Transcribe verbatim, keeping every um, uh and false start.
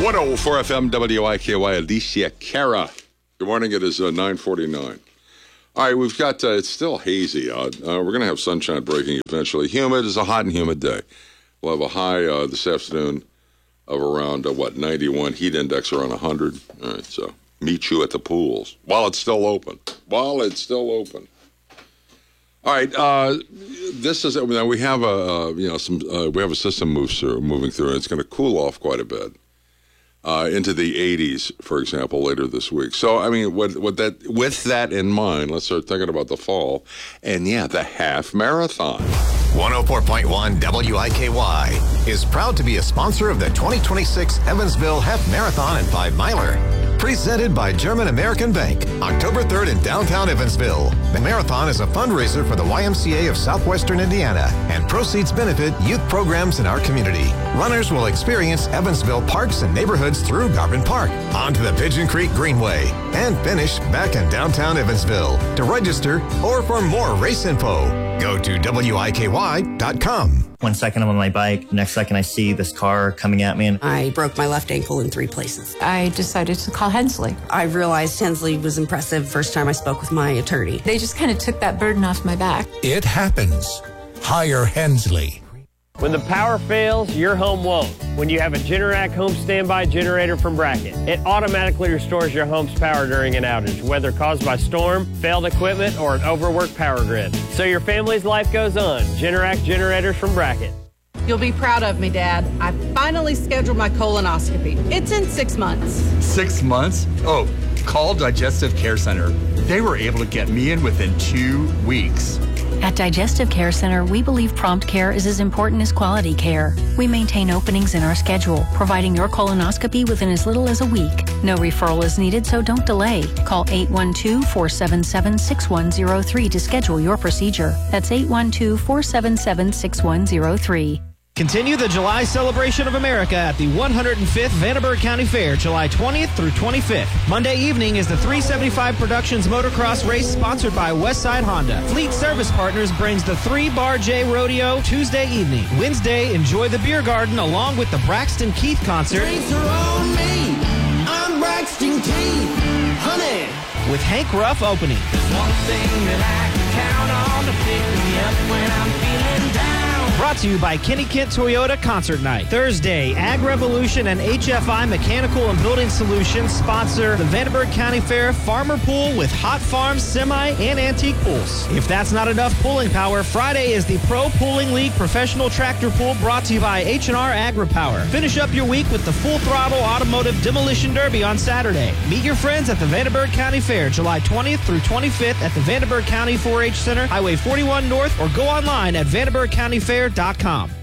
one oh four F M W I K Y, Alicia Cara. Good morning. It is uh, nine forty-nine. All right, we've got, uh, it's still hazy out. Uh, we're going to have sunshine breaking eventually. Humid is a hot and humid day. We'll have a high uh, this afternoon of around, uh, what, ninety-one, heat index around one hundred. All right, so meet you at the pools while it's still open. While it's still open. All right, uh, this is, we have a, uh, you know, some, uh, we have a system moves through, moving through, and it's going to cool off quite a bit. Uh, into the eighties, for example, later this week. So, I mean, what, what that, with that in mind, let's start thinking about the fall. And, yeah, the half marathon. one oh four point one W I K Y is proud to be a sponsor of the twenty twenty-six Evansville Half Marathon and Five Miler. Presented by German American Bank, October third in downtown Evansville. The marathon is a fundraiser for the Y M C A of Southwestern Indiana, and proceeds benefit youth programs in our community. Runners will experience Evansville parks and neighborhoods through Garvin Park, onto the Pigeon Creek Greenway, and finish back in downtown Evansville. To register or for more race info, go to W I K Y dot com. One second I'm on my bike, next second I see this car coming at me. And I broke my left ankle in three places. I decided to call Hensley. I realized Hensley was impressive first time I spoke with my attorney. They just kind of took that burden off my back. It happens. Hire Hensley. When the power fails, your home won't. When you have a Generac home standby generator from Bracket, it automatically restores your home's power during an outage, whether caused by storm, failed equipment, or an overworked power grid. So your family's life goes on. Generac generators from Bracket. You'll be proud of me, Dad. I finally scheduled my colonoscopy. It's in six months. Six months? Oh, call Digestive Care Center. They were able to get me in within two weeks. At Digestive Care Center, we believe prompt care is as important as quality care. We maintain openings in our schedule, providing your colonoscopy within as little as a week. No referral is needed, so don't delay. Call eight one two, four seven seven, six one zero three to schedule your procedure. That's eight one two, four seven seven, six one zero three. Continue the July celebration of America at the one hundred fifth Vanderburgh County Fair, July twentieth through twenty-fifth. Monday evening is the three seventy-five Productions Motocross Race sponsored by Westside Honda. Fleet Service Partners brings the three Bar J Rodeo Tuesday evening. Wednesday, enjoy the Beer Garden along with the Braxton Keith concert. Drinks are on me. I'm Braxton Keith, honey. With Hank Ruff opening. There's one thing that I can count on to pick me up when I'm feeling down. Brought to you by Kenny Kent Toyota Concert Night. Thursday, Ag Revolution and H F I Mechanical and Building Solutions sponsor the Vanderburgh County Fair Farmer Pool with hot farms, semi, and antique pools. If that's not enough pulling power, Friday is the Pro Pooling League Professional Tractor Pool brought to you by H and R Agri-Power. Finish up your week with the Full Throttle Automotive Demolition Derby on Saturday. Meet your friends at the Vanderburgh County Fair, July twentieth through twenty-fifth at the Vanderburgh County four H Center, Highway forty-one North, or go online at vanderburgh county fair dot com.